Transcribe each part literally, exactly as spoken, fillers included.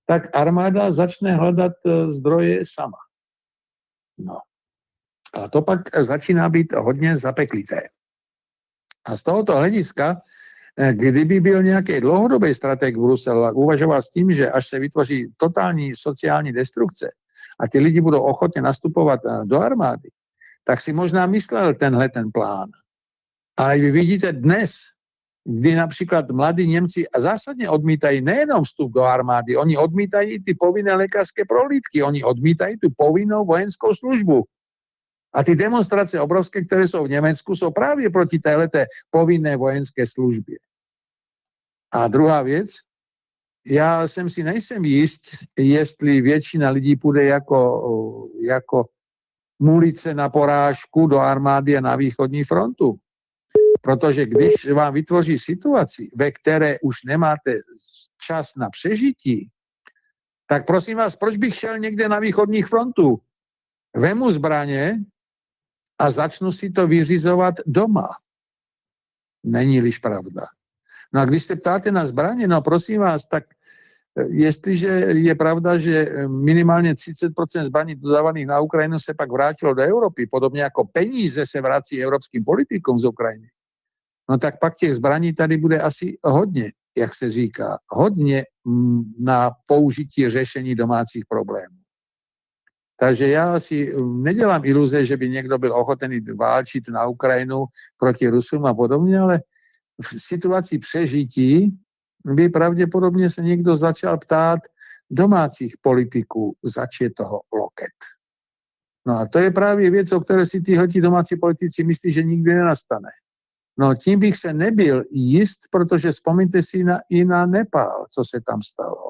tak armáda začne hledat zdroje sama. No. A to pak začíná být hodně zapeklité. A z tohoto hlediska, kdyby byl nějaký dlouhodobý strateg v Bruselu a uvažoval s tím, že až se vytvoří totální sociální destrukce a ty lidi budou ochotně nastupovat do armády, tak si možná myslel tenhle ten plán. Ale vy vidíte dnes, kdy například mladí Němci zásadně odmítají nejenom vstup do armády, oni odmítají ty povinné lékařské prohlídky, oni odmítají tu povinnou vojenskou službu. A ty demonstrace obrovské, které jsou v Německu, jsou právě proti téhleté povinné vojenské službě. A druhá věc, já jsem si nejsem jist, jestli většina lidí půjde jako, jako mulice na porážku do armády a na východní frontu. Protože když vám vytvoří situaci, ve které už nemáte čas na přežití, tak prosím vás, proč bych šel někde na východních frontů? Vemu zbraně a začnu si to vyřizovat doma. Není-liž pravda. No a když se ptáte na zbraně, no prosím vás, tak jestliže je pravda, že minimálně třicet procent zbraní dodávaných na Ukrajinu se pak vrátilo do Evropy, podobně jako peníze se vrací evropským politikům z Ukrajiny, no tak pak těch zbraní tady bude asi hodně, jak se říká, hodně na použití řešení domácích problémů. Takže já si nedělám iluze, že by někdo byl ochotený válčit na Ukrajinu proti Rusům a podobně, ale v situaci přežití by pravděpodobně se někdo začal ptát domácích politiků, zač je toho loket. No a to je právě věc, o které si tyhleti domácí politici myslí, že nikdy nenastane. No tím bych se nebyl jist, protože vzpomeňte si na, i na Nepál, co se tam stalo.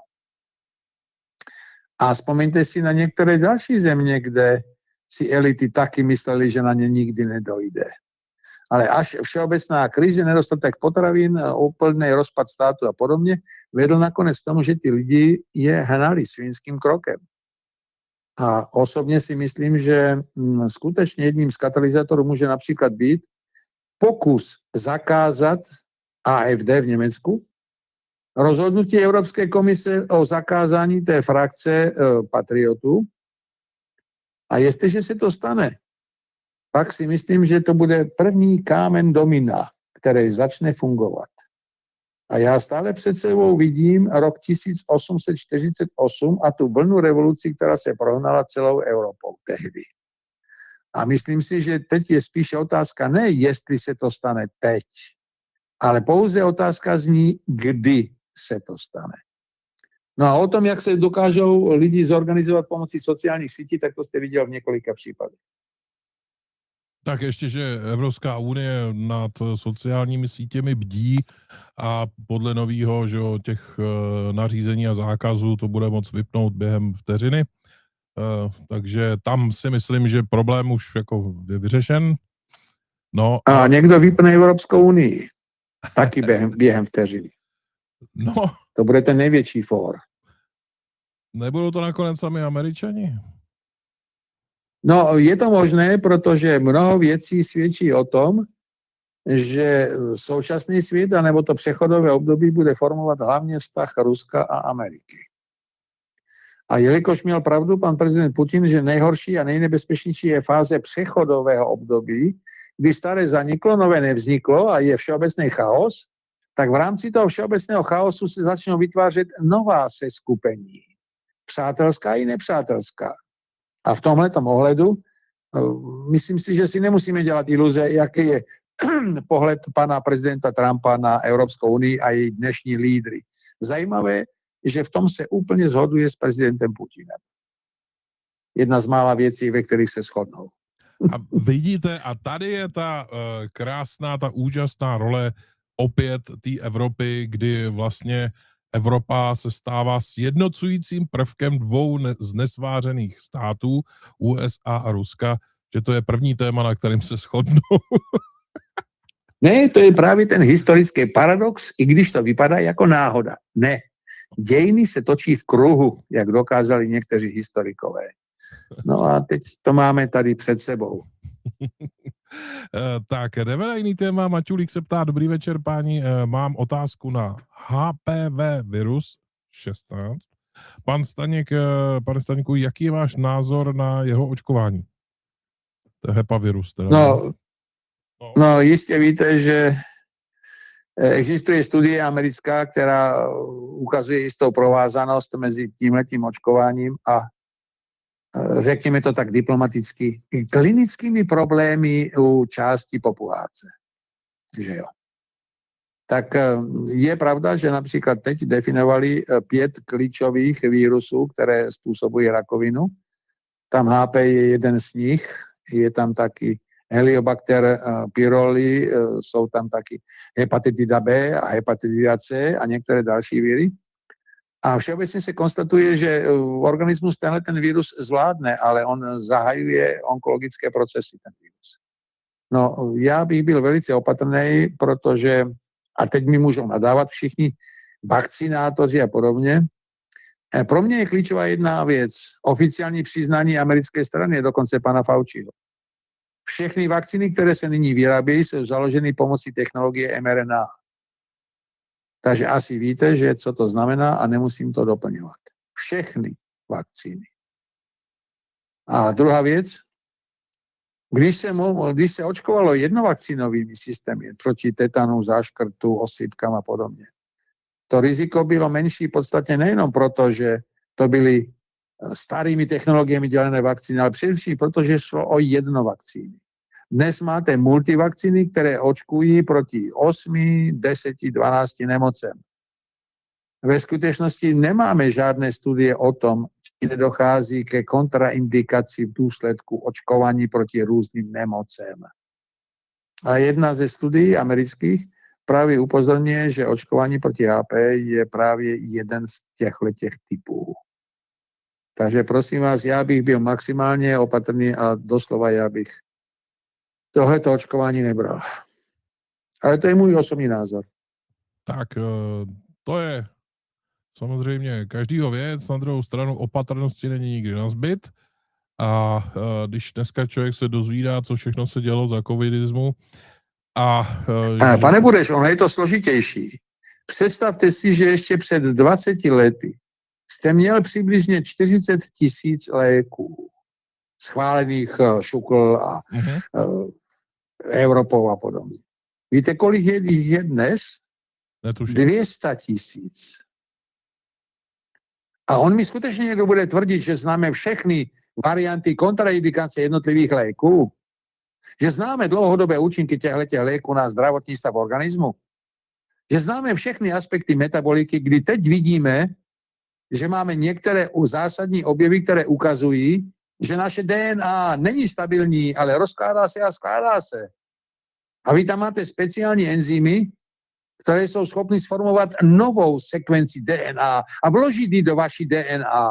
A vzpomeňte si na některé další země, kde si elity taky mysleli, že na ně nikdy nedojde. Ale až všeobecná krize, nedostatek potravín, úplný rozpad státu a podobně, vedl nakonec tomu, že ty lidi je hnali svinským krokem. A osobně si myslím, že skutečně jedním z katalyzátorů může například být pokus zakázat á ef dé v Německu, rozhodnutí Evropské komise o zakázání té frakce e, patriotů. A jestliže se to stane, pak si myslím, že to bude první kámen domina, který začne fungovat. A já stále před sebou vidím rok tisíc osm set čtyřicet osm a tu vlnu revolucí, která se prohnala celou Evropou tehdy. A myslím si, že teď je spíše otázka ne, jestli se to stane teď, ale pouze otázka zní, kdy se to stane. No a o tom, jak se dokážou lidi zorganizovat pomocí sociálních sítí, tak to jste viděl v několika případech. Tak ještě, že Evropská unie nad sociálními sítěmi bdí a podle nového, že těch nařízení a zákazů to bude moc vypnout během vteřiny. Takže tam si myslím, že problém už jako je vyřešen. No a... a někdo vypne Evropskou unii. Taky během, během vteřiny. No. To bude ten největší fór. Nebudou to nakonec sami Američani? No, je to možné, protože mnoho věcí svědčí o tom, že současný svět, anebo to přechodové období bude formovat hlavně vztah Ruska a Ameriky. A jelikož měl pravdu pan prezident Putin, že nejhorší a nejnebezpečnější je fáze přechodového období, kdy staré zaniklo, nové nevzniklo a je všeobecný chaos, tak v rámci toho všeobecného chaosu se začnou vytvářet nová seskupení. Přátelská i nepřátelská. A v tomhletom ohledu myslím si, že si nemusíme dělat iluze, jaký je pohled pana prezidenta Trumpa na Evropskou unii a její dnešní lídry. Zajímavé, že v tom se úplně shoduje s prezidentem Putinem. Jedna z mála věcí, ve kterých se shodnou. A vidíte, a tady je ta uh, krásná, ta úžasná role opět té Evropy, kdy vlastně Evropa se stává sjednocujícím prvkem dvou ne- z nesvářených států, U S A a Ruska, že to je první téma, na kterým se shodnou. Ne, to je právě ten historický paradox, i když to vypadá jako náhoda. Ne, dějiny se točí v kruhu, jak dokázali někteří historikové. No a teď to máme tady před sebou. Tak, jdeme na jiný téma. Maťulík se ptá, dobrý večer, páni, mám otázku na H P V virus šestnáct. Pan Staněk, pane Staňku, jaký je váš názor na jeho očkování? To je hepavirus teda. No, no jistě víte, že existuje studie americká, která ukazuje jistou provázanost mezi tímhletím očkováním a řekněme to tak diplomaticky, klinickými problémy u části populace. Že jo. Tak je pravda, že například teď definovali pět klíčových vírusů, které způsobují rakovinu. Tam H P je jeden z nich, je tam taky Heliobacter pylori, jsou tam taky hepatitida B a hepatitida C a některé další víry. A všeobecně se konstatuje, že organismus tenhle ten vírus zvládne, ale on zahajuje onkologické procesy, ten vírus. No, já bych byl velice opatrný, protože, a teď mi můžou nadávat všichni vakcinátoři a podobně, pro mě je klíčová jedna věc. Oficiální přiznání americké strany, dokonce pana Fauciho. Všechny vakcíny, které se nyní vyrábějí, jsou založeny pomocí technologie em er en á. Takže asi víte, že co to znamená a nemusím to doplňovat. Všechny vakcíny. A druhá věc, když se, když se očkovalo jednovakcínovými systémy proti tetanu, záškrtu, osýpkám a podobně, to riziko bylo menší podstatně nejenom proto, že to byly starými technologiemi dělené vakcíny, ale především proto, že šlo o jednovakcíny. Dnes máte multivakcíny, které očkují proti osmi, deseti, dvanácti nemocem. Ve skutečnosti nemáme žádné studie o tom, či nedochází ke kontraindikaci v důsledku očkování proti různým nemocem. A jedna ze studií amerických právě upozorňuje, že očkování proti H P je právě jeden z těchto těch typů. Takže prosím vás, já bych byl maximálně opatrný a doslova já bych tohleto očkování nebral. Ale to je můj osobní názor. Tak to je samozřejmě každýho věc, na druhou stranu opatrnosti není nikdy nazbyt. A když dneska člověk se dozvídá, co všechno se dělo za covidismu, a, a že... pane Budeš, ono je to složitější. Představte si, že ještě před dvaceti lety jste měl přibližně čtyřicet tisíc léků schválených šukl a uh-huh. uh, Evropou a podobně. Víte, kolik je, je dnes? dvě stě tisíc. A on mi skutečně někdo bude tvrdit, že známe všechny varianty kontraindikace jednotlivých léků, že známe dlouhodobé účinky těchto léků na zdravotní stav organismu, že známe všechny aspekty metaboliky, kdy teď vidíme, že máme některé zásadní objevy, které ukazují, že naše D N A není stabilní, ale rozkládá se a skládá se. A vy tam máte speciální enzymy, které jsou schopny sformovat novou sekvenci D N A a vložit ji do vaší D N A.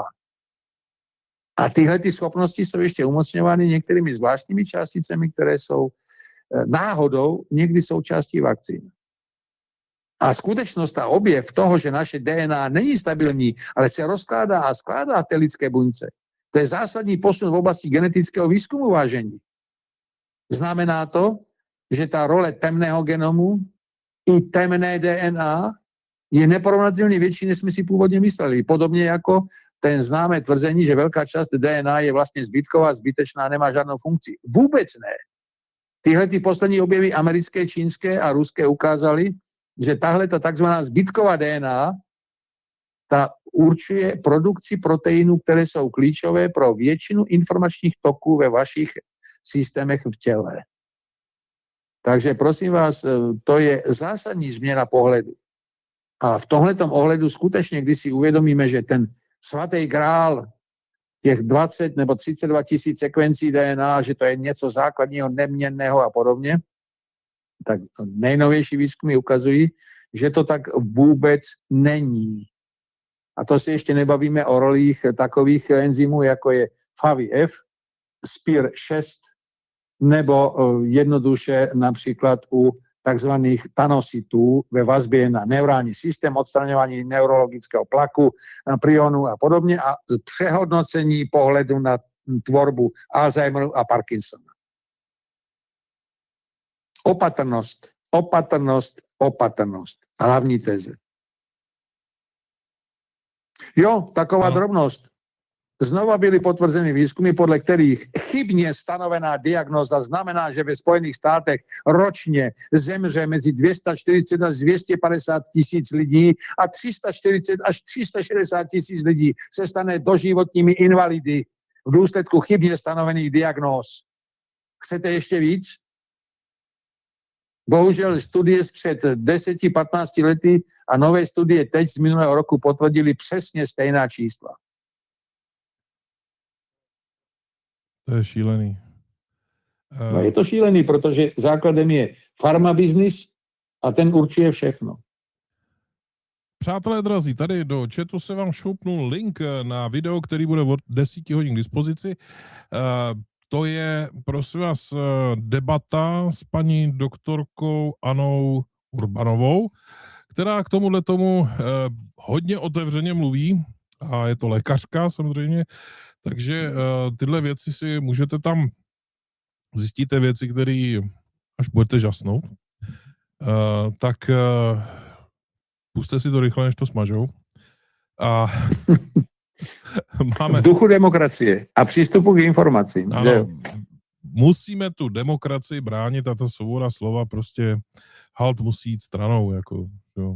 A tyhle ty schopnosti jsou ještě umocňovány některými zvláštními částicemi, které jsou náhodou někdy součástí vakcín. A skutečnost a objev toho, že naše D N A není stabilní, ale se rozkládá a skládá v té lidské buňce, to je zásadní posun v oblasti genetického výzkumu, vážení. Znamená to, že ta role temného genomu i temné D N A je neporovnatelně větší, než jsme si původně mysleli. Podobně jako ten známé tvrzení, že velká část D N A je vlastně zbytková, zbytečná, nemá žádnou funkci. Vůbec ne. Tyhle ty poslední objevy americké, čínské a ruské ukázaly, že tahle ta takzvaná zbytková D N A ta určuje produkci proteinů, které jsou klíčové pro většinu informačních toků ve vašich systémech v těle. Takže prosím vás, to je zásadní změna pohledu. A v tomhletom ohledu skutečně, když si uvědomíme, že ten svatý grál těch dvacet nebo třicet dva tisíc sekvencí D N A, že to je něco základního, neměnného a podobně, tak nejnovější výzkumy ukazují, že to tak vůbec není. A to si ještě nebavíme o rolích takových enzymů, jako je F A V I F, S P I R šest, nebo jednoduše například u takzvaných tanositů ve vazbě na neurální systém, odstraňování neurologického plaku, prionu a podobně a přehodnocení pohledu na tvorbu Alzheimeru a Parkinsona. Opatrnost, opatrnost, opatrnost. Hlavní teze. Jo, taková ano. drobnost. Znova byly potvrzeny výzkumy, podle kterých chybně stanovená diagnóza znamená, že ve Spojených státech ročně zemře mezi dvě stě čtyřicet až dvě stě padesát tisíc lidí a tři sta čtyřicet až tři sta šedesát tisíc lidí se stane doživotními invalidy v důsledku chybně stanovených diagnóz. Chcete ještě víc? Bohužel studie před deseti patnácti lety a nové studie teď z minulého roku potvrdili přesně stejná čísla. To je šílený. No je to šílený, protože základem je farmabiznis a ten určuje všechno. Přátelé drazí, tady do chatu se vám šoupnul link na video, který bude od deseti hodin k dispozici. To je, prosím vás, debata s paní doktorkou Anou Urbanovou, která k tomuhle tomu hodně otevřeně mluví a je to lékařka samozřejmě, takže tyhle věci si můžete tam, zjistíte věci, které až budete žasnout, tak puste si to rychle, než to smažou. A máme... V duchu demokracie a přístupu k informacím. Ano, že? Musíme tu demokracii bránit a ta svoboda slova prostě halt musí jít stranou. Jako, jo.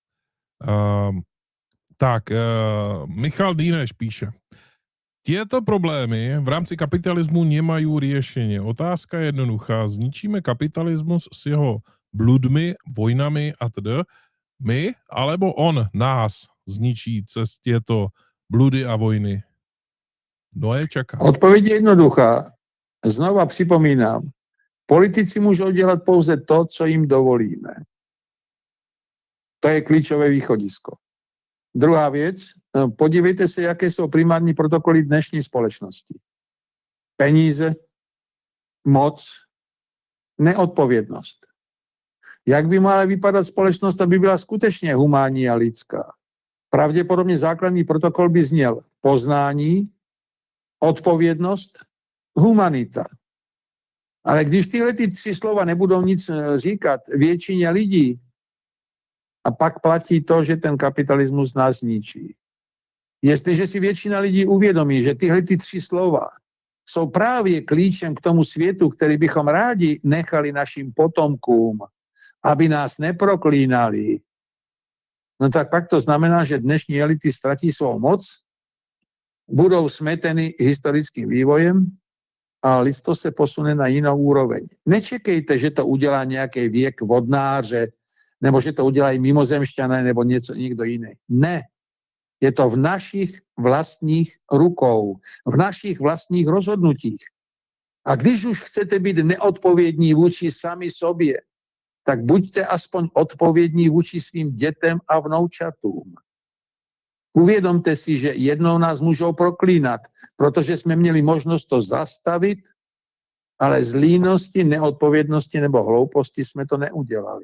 Uh, tak, uh, Michal Díneš píše. Tieto problémy v rámci kapitalismu nemají riešenie. Otázka je jednoduchá. Zničíme kapitalismus s jeho bludmi, vojnami a tedy. My, alebo on nás zničí cez tieto bludy a vojny? No je čaká. Odpověď je jednoduchá. Znova připomínám. Politici můžou dělat pouze to, co jim dovolíme. To je klíčové východisko. Druhá věc, podívejte se, jaké jsou primární protokoly dnešní společnosti. Peníze, moc, neodpovědnost. Jak by mohla vypadat společnost, aby byla skutečně humánní a lidská? Pravděpodobně základní protokol by zněl poznání, odpovědnost, humanita. Ale když tyhle ty tři slova nebudou nic říkat většině lidí, a pak platí to, že ten kapitalismus nás zničí. Jestliže si většina lidí uvědomí, že tyhle ty tři slova jsou právě klíčem k tomu světu, který bychom rádi nechali našim potomkům, aby nás neproklínali, no tak pak to znamená, že dnešní elity ztratí svou moc, budou smeteny historickým vývojem a lidstvo se posune na jinou úroveň. Nečekejte, že to udělá nějaký věk vodnáře, nebo že to udělají mimozemšťané, nebo něco, někdo jiný. Ne. Je to v našich vlastních rukou, v našich vlastních rozhodnutích. A když už chcete být neodpovědní vůči sami sobě, tak buďte aspoň odpovědní vůči svým dětem a vnoučatům. Uvědomte si, že jednou nás můžou proklínat, protože jsme měli možnost to zastavit, ale z línosti, neodpovědnosti nebo hlouposti jsme to neudělali.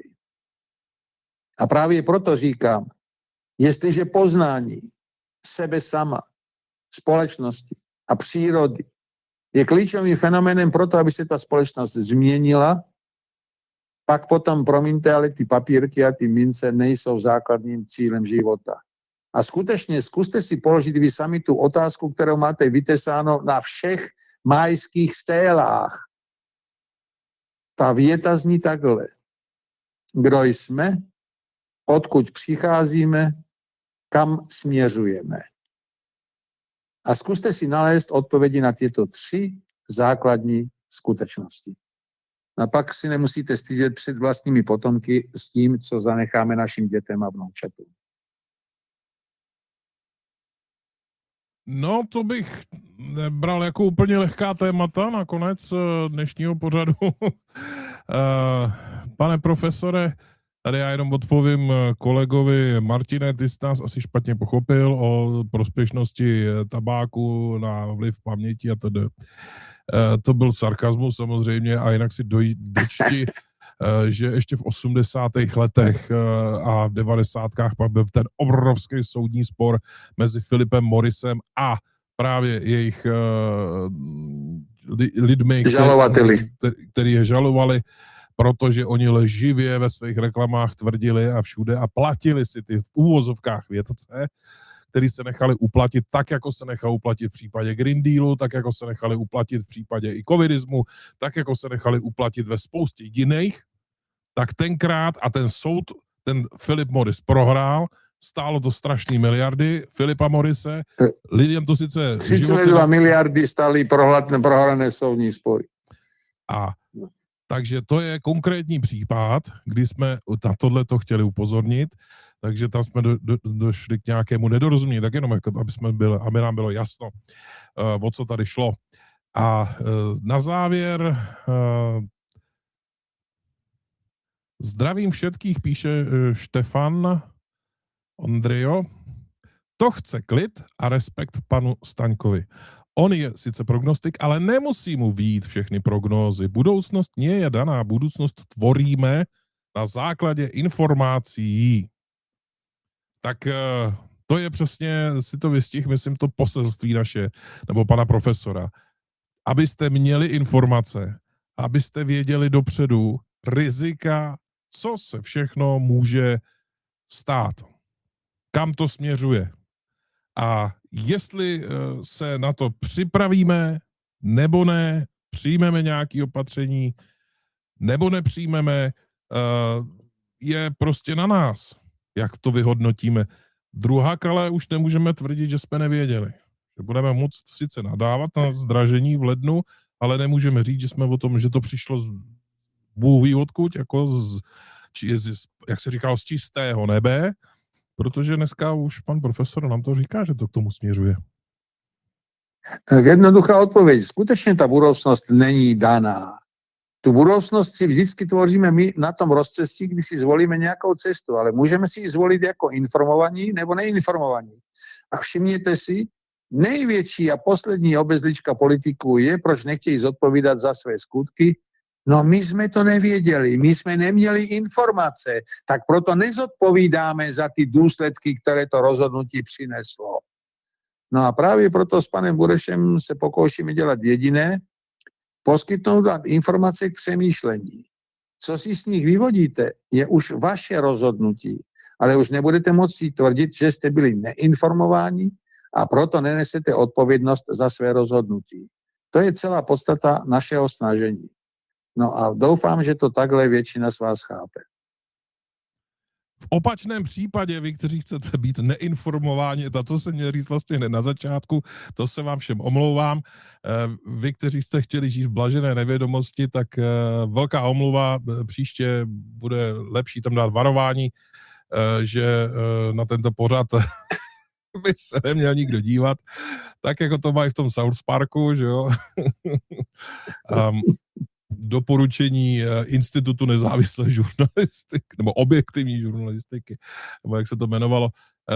A právě proto říkám, jestliže poznání sebe sama, společnosti a přírody je klíčovým fenoménem pro to, aby se ta společnost změnila, pak potom, promiňte, ale ty papírky a ty mince nejsou základním cílem života. A skutečně zkuste si položit vy sami tu otázku, kterou máte vytesáno na všech májských stélách. Ta věta zní takhle. Kdo jsme, odkud přicházíme, kam směřujeme. A zkuste si nalézt odpovědi na tyto tři základní skutečnosti. A pak si nemusíte stydět před vlastními potomky s tím, co zanecháme našim dětem a vnoučatům. No, to bych nebral jako úplně lehká témata na konec dnešního pořadu. Pane profesore, tady já jenom odpovím kolegovi Martine, ty jsi nás asi špatně pochopil o prospěšnosti tabáku na vliv paměti a tedy. To byl sarkazmus samozřejmě a jinak si doj, dočti, že ještě v osmdesátých letech a v devadesátkách pak byl ten obrovský soudní spor mezi Philipem Morrisem a právě jejich lidmi, žalovateli, který je žalovali, protože oni lživě ve svých reklamách tvrdili a všude a platili si ty v úvozovkách vědce, který se nechali uplatit tak, jako se nechali uplatit v případě Green Dealu, tak, jako se nechali uplatit v případě i covidismu, tak, jako se nechali uplatit ve spoustě jiných, tak tenkrát a ten soud, ten Philip Morris prohrál, stálo to strašný miliardy Filipa Morrise, lidem to sice třicet dva miliardy stály prohrané soudní spory. A takže to je konkrétní případ, kdy jsme na tohleto chtěli upozornit, takže tam jsme do, do, došli k nějakému nedorozumění, tak jenom, jako, aby, jsme byli, aby nám bylo jasno, uh, o co tady šlo. A uh, na závěr uh, zdravím všetkých, píše uh, Štefan Ondrejo. To chce klid a respekt panu Staňkovi. On je sice prognostik, ale nemusí mu vyjít všechny prognózy. Budoucnost nie je daná, budoucnost tvoríme na základě informací. Tak to je přesně, si to vystih, myslím, to poselství naše, nebo pana profesora. Abyste měli informace, abyste věděli dopředu rizika, co se všechno může stát. Kam to směřuje. A jestli se na to připravíme, nebo ne, přijmeme nějaké opatření, nebo nepřijmeme, je prostě na nás, jak to vyhodnotíme. Druhá kale už nemůžeme tvrdit, že jsme nevěděli. Že budeme moct sice nadávat na zdražení v lednu, ale nemůžeme říct, že jsme o tom, že to přišlo z Bůh ví odkud, jako z, či, z, jak se říkalo, z čistého nebe, protože dneska už pan profesor nám to říká, že to k tomu směřuje. Jednoduchá odpověď. Skutečně ta budoucnost není daná. Tu budoucnost si vždycky tvoříme my na tom rozcestí, kdy si zvolíme nějakou cestu, ale můžeme si ji zvolit jako informovaní nebo neinformovaní. A všimněte si, největší a poslední obezlička politiků je, proč nechtějí zodpovídat za své skutky. No my jsme to nevěděli, my jsme neměli informace, tak proto nezodpovídáme za ty důsledky, které to rozhodnutí přineslo. No a právě proto s panem Burešem se pokoušíme dělat jediné, poskytnout vám informace k přemýšlení. Co si z nich vyvodíte, je už vaše rozhodnutí, ale už nebudete moci tvrdit, že jste byli neinformováni a proto nenesete odpovědnost za své rozhodnutí. To je celá podstata našeho snažení. No a doufám, že to takhle většina z vás chápe. V opačném případě, vy, kteří chcete být neinformováni, to se měl říct vlastně hned na začátku, to se vám všem omlouvám. Vy, kteří jste chtěli žít v blažené nevědomosti, tak velká omluva, příště bude lepší tam dát varování, že na tento pořad by se neměl nikdo dívat, tak jako to mají v tom South Parku, že jo. um, doporučení Institutu nezávislé žurnalistiky, nebo objektivní žurnalistiky, nebo jak se to jmenovalo,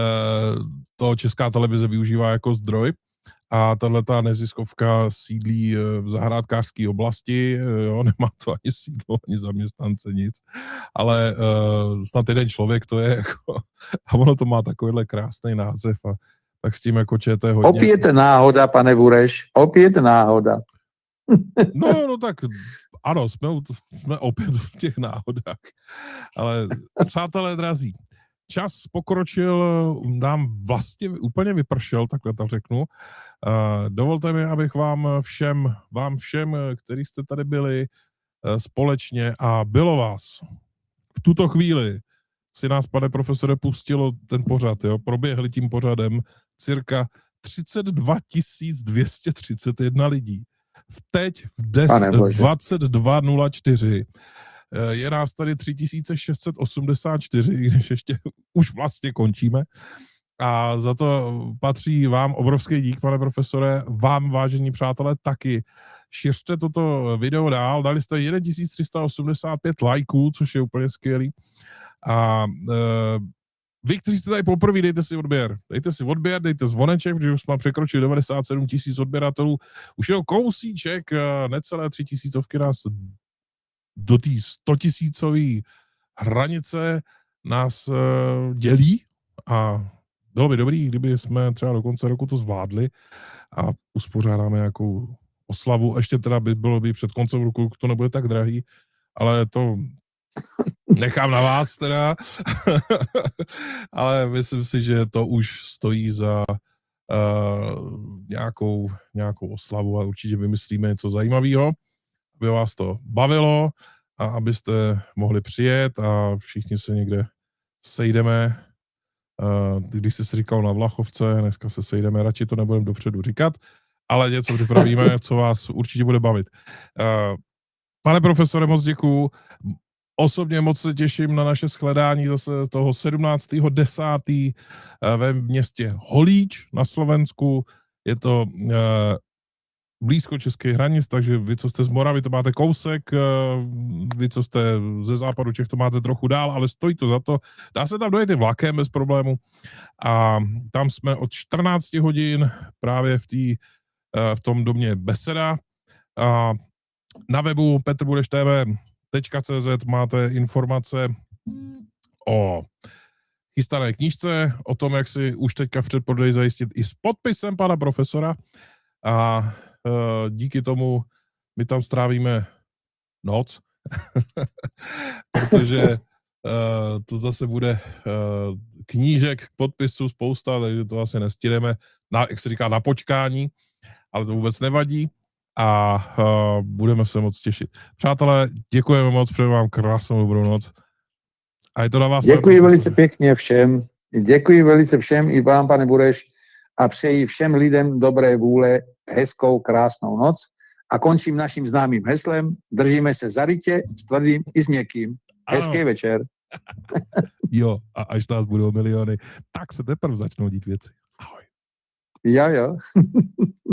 to Česká televize využívá jako zdroj a tahleta neziskovka sídlí v zahrádkářské oblasti, jo, nemá to ani sídlo, ani zaměstnance, nic, ale snad jeden člověk to je jako, a ono to má takovýhle krásný název a tak s tím jako čete hodně. Opět náhoda, pane Bureš, opět náhoda. No, no tak ano, jsme, jsme opět v těch náhodách. Ale přátelé drazí, čas pokročil, nám vlastně úplně vypršel, takhle to řeknu. Uh, dovolte mi, abych vám všem, vám všem, kteří jste tady byli uh, společně a bylo vás v tuto chvíli, si nás, pane profesore, pustilo ten pořad, jo, proběhli tím pořadem cirka třicet dva tisíc dvě stě třicet jedna lidí. V teď v dvacet dva nula čtyři je nás tady tři tisíce šest set osmdesát čtyři, když ještě už vlastně končíme. A za to patří vám obrovský dík, pane profesore, vám, vážení přátelé, taky. Šiřte toto video dál, dali jste tisíc tři sta osmdesát pět lajků, což je úplně skvělý. A e, vy, kteří jste tady poprvé, dejte si odběr. Dejte si odběr, dejte zvoneček, protože už jsme překročili devadesát sedm tisíc odběratelů. Už jenom kousíček, necelé tři tisícovky nás do té stotisícové hranice nás uh, dělí a bylo by dobrý, kdyby jsme třeba do konce roku to zvládli a uspořádáme nějakou oslavu. Ještě teda by bylo by před koncem roku, to nebude tak drahý, ale to Nechám na vás teda, ale myslím si, že to už stojí za uh, nějakou, nějakou oslavu a určitě vymyslíme něco zajímavého, aby vás to bavilo a abyste mohli přijet a všichni se někde sejdeme. Uh, když jsi si říkal na Vlachovce, dneska se sejdeme, radši to nebudeme dopředu říkat, ale něco připravíme, co vás určitě bude bavit. Uh, pane profesore, moc děkuju. Osobně moc se těším na naše shledání zase toho sedmnáctého desátého ve městě Holíč na Slovensku. Je to uh, blízko českých hranic, takže vy, co jste z Moravy, to máte kousek, uh, vy, co jste ze západu Čech, to máte trochu dál, ale stojí to za to. Dá se tam dojet i vlakem bez problému. A tam jsme od čtrnácti hodin právě v, tý, uh, v tom domě Beseda. A na webu petrbudeš tečka té vé tečka cé zet máte informace o chystané knížce, o tom, jak si už teďka v předprodeji zajistit i s podpisem pana profesora a uh, díky tomu my tam strávíme noc, protože uh, to zase bude uh, knížek k podpisu spousta, takže to asi nestihneme, na, jak se říká, na počkání, ale to vůbec nevadí. A uh, budeme se moc těšit. Přátelé, děkujeme moc, přeju vám krásnou dobrou noc. A je to na vás. Děkuji velice pěkně všem. Děkuji velice všem i vám, pane Bureš, a přeji všem lidem dobré vůle, hezkou, krásnou noc. A končím naším známým heslem. Držíme se za rytě, s tvrdým i s měkkým. Hezký ano. Večer. Jo, a až nás budou miliony, tak se teprve začnou dít věci. Ahoj. Jo, jo.